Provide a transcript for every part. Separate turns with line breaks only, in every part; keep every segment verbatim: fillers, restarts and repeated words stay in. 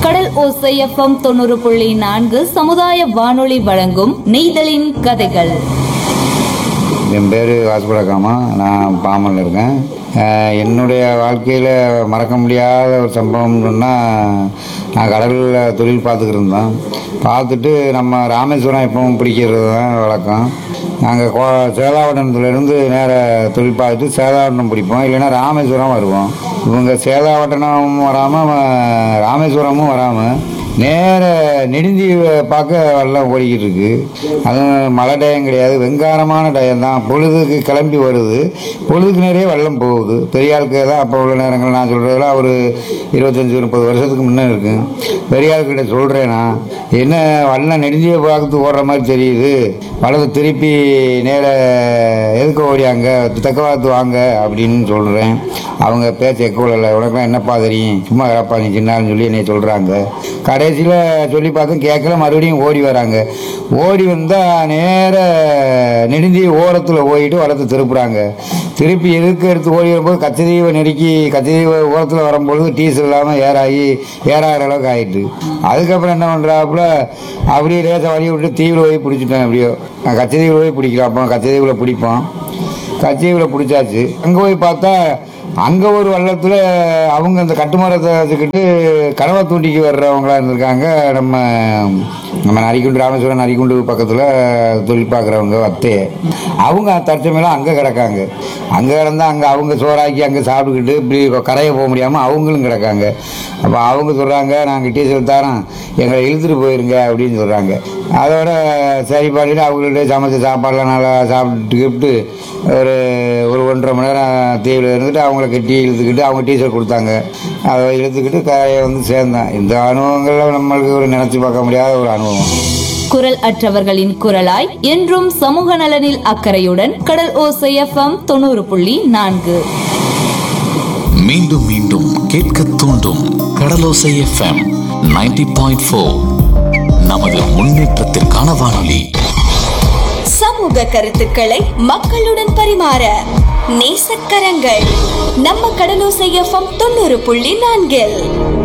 கடல் ஓசை எஃப்எம் தொண்ணூறு புள்ளி நான்கு சமுதாய வானொலி வழங்கும் நெய்தலின் கதைகள்.
என் பேர் வாசுபடகாமா, நான் பாமனில் இருக்கேன். என்னுடைய வாழ்க்கையில் மறக்க முடியாத ஒரு சம்பவம் சொன்னால், நான் கடலில் தொழில் பார்த்துக்கிட்டு இருந்தோம். பார்த்துட்டு நம்ம ராமேஸ்வரம் எப்பவும் பிடிக்கிறது தான் வழக்கம். நாங்கள் கோ சேதாவட்டணத்துலேருந்து நேர தொழில் பார்த்துட்டு சேதாவட்டணம் பிடிப்போம், இல்லைன்னா ராமேஸ்வரம் வருவோம். இவங்க சேதாவட்டணமும் வராமல் ராமேஸ்வரமும் வராமல் நேர நெடுந்தீவை பார்க்க வெள்ளம் ஓடிக்கிட்டு இருக்கு. அதுவும் மழை டயம் கிடையாது, வெங்காரமான டயம் தான். பொழுதுக்கு கிளம்பி வருது, பொழுதுக்கு நிறைய வெள்ளம் போகுது. பெரிய ஆளுக்கு தான் அப்போ உள்ள நேரங்கள் நான் சொல்கிறதெல்லாம் ஒரு இருபத்தஞ்சி முப்பது வருஷத்துக்கு முன்னே இருக்கு. பெரிய ஆளுக்கிட்ட சொல்கிறேன்னா, என்ன வெள்ளம் நெடுந்தீவை பார்த்து ஓடுற மாதிரி தெரியுது, வலது திருப்பி நேர எதுக்கு ஓடியாங்க, தெக்கவாத்து வாங்க அப்படின்னு சொல்கிறேன். அவங்க பேச்ச எக்கோல உனக்குலாம் என்னப்பா தெரியும், சும்மா கிடப்பா நீ சின்னான்னு சொல்லி என்னை சொல்கிறாங்க. கடைசியில் சொல்லி பார்த்தும் கேட்கல, மறுபடியும் ஓடி வராங்க. ஓடி வந்தால் நேர நெடுந்தி ஓரத்தில் ஓடிட்டு வளர்த்து திருப்புறாங்க. திருப்பி எதுக்கு எடுத்து ஓடி வரும்போது கச்சதீவை நெருக்கி கச்சதீவை ஓரத்தில் வரும்பொழுது டீசல் இல்லாமல் ஏறாகி ஏறாகிற அளவுக்கு ஆகிட்டு, அதுக்கப்புறம் என்ன பண்ணுறாப்புல அப்படியே லேசாக வழி விட்டு தீவில் போய் பிடிச்சிட்டேன். எப்படியோ நான் கச்சதீவில் போய் பிடிக்கிறோம். அப்போ கச்சதீவில் பிடிப்போம். கச்சதீவில் பிடிச்சாச்சு. அங்கே போய் பார்த்தா அங்கே ஒரு வள்ளத்தில் அவங்க அந்த கட்டுமரத்தை வச்சுக்கிட்டு கனவா தூண்டிக்கு வர்றவங்களா இருந்திருக்காங்க. நம்ம நம்ம நரிக்குண்டு ராமேஸ்வரம் நரிக்குண்டு பக்கத்தில் தொழில் பார்க்குறவங்க வத்தைய அவங்க தற்சமையெல்லாம் அங்கே கிடக்காங்க. அங்கே கிடந்தா அங்கே அவங்க சோறாக்கி அங்கே சாப்பிட்டுக்கிட்டு இப்படி கரையை போக முடியாமல் அவங்களும் கிடக்காங்க. அப்போ அவங்க சொல்கிறாங்க, நாங்கள் டீசல் தரோம், எங்களை இழுத்துட்டு போயிருங்க அப்படின்னு சொல்கிறாங்க. அதோட சரி பண்ணிட்டு அவங்கள்ட்ட சமைச்ச சாப்பாடெலாம் நல்லா சாப்பிட்டு கிப்ட்டு ஒரு ஒரு ஒன்றரை மணி நேரம் தீவில் இருந்துட்டு அவங்கள கட்டி இழுத்துக்கிட்டு அவங்க டீசல் கொடுத்தாங்க. அதை இழுத்துக்கிட்டு கரையை வந்து சேர்ந்தேன். இந்த அனுபவங்கள் நம்மளுக்கு ஒரு நினச்சி பார்க்க முடியாத ஒரு அனுபவம்.
குரல் அற்றவர்களின் குரலாய் என்றும் சமூக நலனில் அக்கறையுடன் கடல் ஓசை எஃப்எம் தொண்ணூறு புள்ளி நான்கு.
மீண்டும் மீண்டும் கேட்க தூண்டும் கடலோசை எஃப்எம் நைன்டி பாயிண்ட் ஃபோர். நமது முன்னேற்றத்திற்கான வானொலி.
சமூக கருத்துக்களை மக்களுடன் பரிமாற நேசக்கரங்கள் நம்ம கடலோசை எஃப்எம் தொண்ணூறு புள்ளி நான்கில்.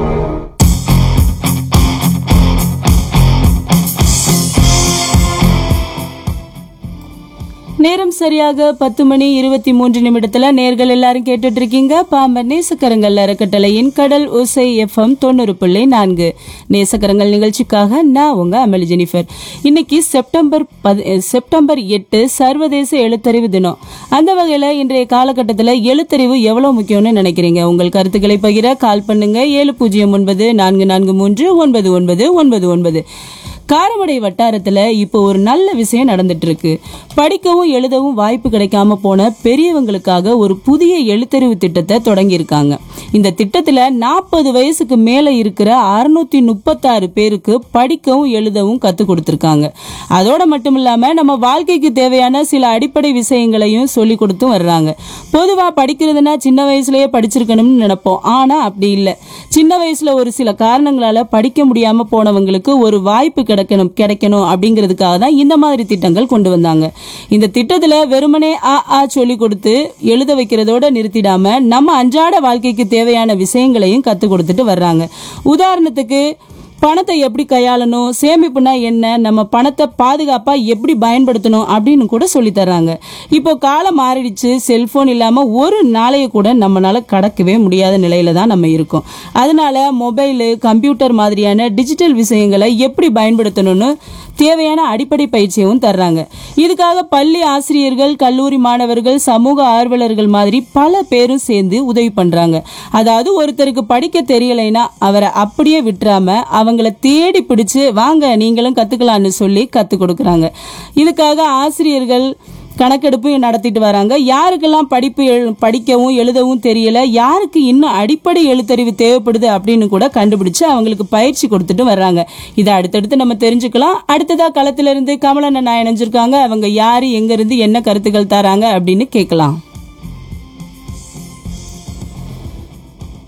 நேரம் சரியாக பத்து மணி இருபத்தி மூன்று நிமிடத்துல நேர்கள் எல்லாரும் கேட்டுட்டு இருக்கீங்க பாம்பன் நேசக்கரங்கள் அறக்கட்டளையின் கடல் ஓசை எஃப்எம் தொண்ணூறு புள்ளி நான்கு. நேசக்கரங்கள் நிகழ்ச்சிக்காக நான் உங்க அமளி ஜெனிஃபர். இன்னைக்கு செப்டம்பர் செப்டம்பர் எட்டு சர்வதேச எழுத்தறிவு தினம். அந்த வகையில இன்றைய காலகட்டத்தில் எழுத்தறிவு எவ்வளவு முக்கியம்னு நினைக்கிறீங்க? உங்கள் கருத்துக்களை பகிர கால் பண்ணுங்க. ஏழு பூஜ்ஜியம் ஒன்பது நான்கு நான்கு மூன்று ஒன்பது ஒன்பது ஒன்பது ஒன்பது. காரமடை வட்டாரத்துல இப்போ ஒரு நல்ல விஷயம் நடந்துட்டு இருக்கு. படிக்கவும் எழுதவும் வாய்ப்பு கிடைக்காம போன பெரியவங்களுக்காக ஒரு புதிய எழுத்தறிவு திட்டத்தை தொடங்கி இருக்காங்க. இந்த திட்டத்துல நாற்பது வயசுக்கு மேல இருக்கிற அறுநூத்தி முப்பத்தாறு பேருக்கு படிக்கவும் எழுதவும் கத்து கொடுத்திருக்காங்க. அதோட மட்டும் இல்லாம நம்ம வாழ்க்கைக்கு தேவையான சில அடிப்படை விஷயங்களையும் சொல்லி கொடுத்தும் வர்றாங்க. பொதுவா படிக்கிறதுனா சின்ன வயசுலயே படிச்சிருக்கணும்னு நினைப்போம். ஆனா அப்படி இல்லை. சின்ன வயசுல ஒரு சில காரணங்களால படிக்க முடியாம போனவங்களுக்கு ஒரு வாய்ப்பு கிடைக்கணும் கிடைக்கணும் அப்படிங்கிறதுக்காக தான் இந்த மாதிரி திட்டங்கள் கொண்டு வந்தாங்க. இந்த திட்டத்துல வெறுமனே ஆ ஆ சொல்லி கொடுத்து எழுத வைக்கிறதோட நிறுத்திடாம நம்ம அன்றாட வாழ்க்கைக்கு தேவையான விஷயங்களையும் கத்து கொடுத்துட்டு வர்றாங்க. உதாரணத்துக்கு பணத்தை எப்படி கையாளணும், சேமிப்புனா என்ன, நம்ம பணத்தை பாதுகாப்பா எப்படி பயன்படுத்தணும் அப்படின்னு கூட சொல்லி தர்றாங்க. இப்போ காலம் மாறிடுச்சு. செல்போன் இல்லாம ஒரு நாளைய கூட நம்மளால கடக்கவே முடியாத நிலையில தான் நம்ம இருக்கோம். அதனால மொபைலு, கம்ப்யூட்டர் மாதிரியான டிஜிட்டல் விஷயங்களை எப்படி பயன்படுத்தணும்னு தேவையான அடிப்படை பயிற்சியும் தர்றாங்க. இதுக்காக பள்ளி ஆசிரியர்கள், கல்லூரி மாணவர்கள், சமூக ஆர்வலர்கள் மாதிரி பல பேரும் சேர்ந்து உதவி பண்றாங்க. அதாவது ஒருத்தருக்கு படிக்க தெரியலைன்னா அவரை அப்படியே விட்டுறாம அவங்கள தேடி பிடிச்சு வாங்க நீங்களும் கத்துக்கலாம்னு சொல்லி கத்து கொடுக்கறாங்க. இதுக்காக ஆசிரியர்கள் கணக்கெடுப்பையும் நடத்திட்டு வராங்க. யாருக்கெல்லாம் படிப்பு படிக்கவும் எழுதவும் தெரியல, யாருக்கு இன்னும் அடிப்படை எழுத்தறிவு தேவைப்படுது அப்படின்னு கூட கண்டுபிடிச்சு அவங்களுக்கு பயிற்சி கொடுத்துட்டு வர்றாங்க. இதை அடுத்தடுத்து நம்ம தெரிஞ்சுக்கலாம். அடுத்ததா களத்துல இருந்து கமலன் அண்ணா இணைஞ்சிருக்காங்க. அவங்க யாரு, எங்க இருந்து என்ன கருத்துக்கள் தராங்க அப்படின்னு கேட்கலாம்.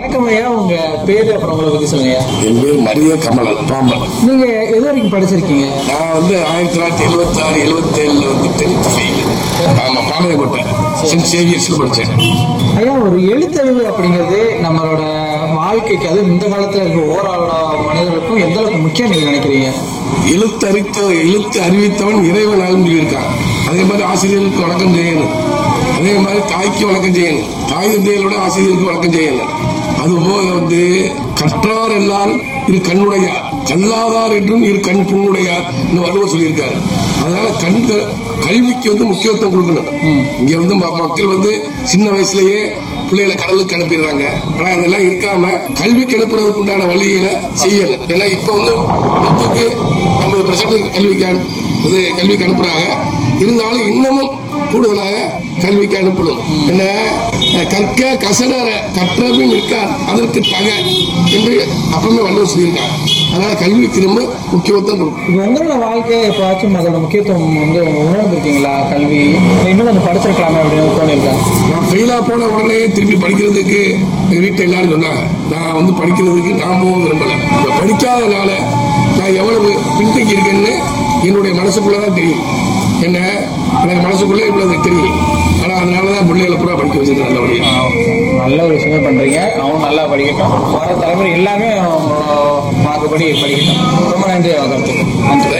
வணக்கம் ஐயா, உங்க பேரு அப்புறம் உங்களை பத்தி சொல்லுங்க.
என் பேர் மரிய கமலன் பாம்பன்.
நீங்க எது வரைக்கும் படிச்சிருக்கீங்க?
நான் வந்து ஆயிரத்தி தொள்ளாயிரத்தி எழுபத்தி ஆறு எழுபத்தி ஏழுல வந்து டென்த் ஃபெயில். ஆமா, பாளையங்கோட்டை சென்ட் சேவியர்ஸ்ல படிச்சேன்.
ஐயா, ஒரு எழுத்தறிவு அப்படிங்கிறது நம்மளோட வாழ்க்கைக்கு, அது இந்த காலத்துல இருக்க ஓராளோட மனிதர்களுக்கும் எந்த அளவுக்கு முக்கியம் நீங்க நினைக்கிறீங்க?
எழுத்து அறித்த எழுத்து அறிவித்தவன் இறைவன் ஆகும் இருக்கான். அதே மாதிரி ஆசிரியர்களுக்கு வணக்கம் செய்யணும். அதே மாதிரி தாய்க்கு வணக்கம் செய்யணும். தாய் தந்தைகளோட ஆசிரியருக்கு வணக்கம் செய்யணும். அதுபோல வந்து கற்றார் எல்லாம் இரு கண்ணுடையார், கல்லாதார் என்றும் இரு கண் புண்ணுடையார் வள்ளுவர் சொல்லியிருக்காரு. அதனால கண் கல்விக்கு வந்து முக்கியத்துவம் கொடுக்கணும். இங்க வந்து மக்கள் வந்து சின்ன வயசுலயே பிள்ளைகளை கடலுக்கு அனுப்பிடுறாங்க. ஆனா அதெல்லாம் இருக்காம கல்விக்கு அனுப்புறதுக்கு உண்டான வழிகளை செய்யணும். ஏன்னா இப்ப வந்து நூற்றுக்கு ஐம்பது பர்சன்ட் கல்விக்கு இது கல்விக்கு அனுப்புறாங்க. இருந்தாலும் இன்னமும் கூடுதலாக கல்விக்கு அனுப்பணும். என்ன கற்க கசடர கற்றபின் இருக்கார் அதற்கு தக என்று அப்பவுமே வள்ளுவர் சொல்லியிருக்காங்க. அதனால கல்விக்கு ரொம்ப முக்கியத்துவம் கொடுக்கும்.
உங்களோட வாழ்க்கையை எப்போச்சும் அதோட முக்கியத்துவம் வந்து உணர்ந்திருக்கீங்களா? கல்வி இன்னும் கொஞ்சம் படிச்சிருக்கலாமே அப்படின்னு தோணிருக்கேன்.
நான் ஃபெயிலா போன உடனே திருப்பி படிக்கிறதுக்கு எங்க வீட்டில் எல்லாரும் சொன்னாங்க. நான் வந்து படிக்கிறதுக்கு நான் போக விரும்பல. படிக்காதனால நான் எவ்வளவு பின்தங்கி இருக்கேன்னு என்னுடைய மனசுக்குள்ளதான் தெரியும். என்ன எனக்கு மனசுக்குள்ளே இவ்வளவு தெரியும். ஆனா அதனாலதான் பிள்ளைகளை பூரா படிக்க வச்சிருக்கேன். நல்லபடியா
நல்ல ஒரு விஷயமே பண்றீங்க. அவங்க நல்லா படிக்கட்டும். வர தலைமுறை எல்லாமே மார்க்கப்படி படிக்கட்டும். ரொம்ப நன்றி. நன்றி.